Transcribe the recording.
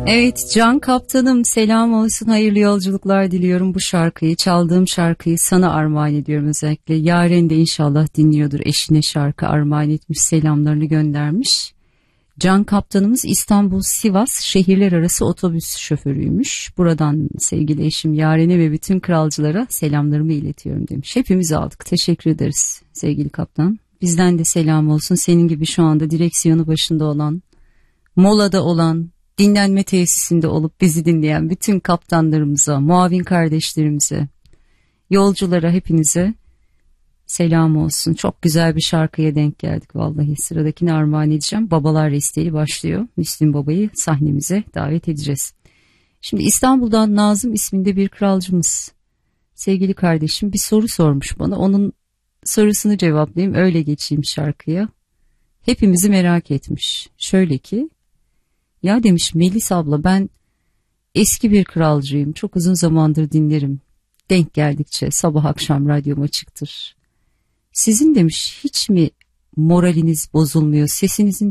Evet Can Kaptanım, selam olsun, hayırlı yolculuklar diliyorum. Bu şarkıyı, çaldığım şarkıyı sana armağan ediyorum özellikle. Yaren de inşallah dinliyordur, eşine şarkı armağan etmiş, selamlarını göndermiş. Can Kaptanımız İstanbul Sivas şehirler arası otobüs şoförüymüş. Buradan sevgili eşim Yaren'e ve bütün kralcılara selamlarımı iletiyorum demiş. Hepimiz aldık, teşekkür ederiz sevgili kaptan. Bizden de selam olsun, senin gibi şu anda direksiyonu başında olan, molada olan, dinlenme tesisinde olup bizi dinleyen bütün kaptanlarımıza, muavin kardeşlerimize, yolculara, hepinize selam olsun. Çok güzel bir şarkıya denk geldik vallahi. Sıradakini armağan edeceğim. Babalar Resteli başlıyor. Müslüm Baba'yı sahnemize davet edeceğiz. Şimdi İstanbul'dan Nazım isminde bir kralcımız, sevgili kardeşim, bir soru sormuş bana. Onun sorusunu cevaplayayım, öyle geçeyim şarkıya. Hepimizi merak etmiş. Şöyle ki, ya demiş Melis abla, ben eski bir kralcıyım. Çok uzun zamandır dinlerim. Denk geldikçe sabah akşam radyom açıktır. Sizin demiş hiç mi moraliniz bozulmuyor? Sesinizin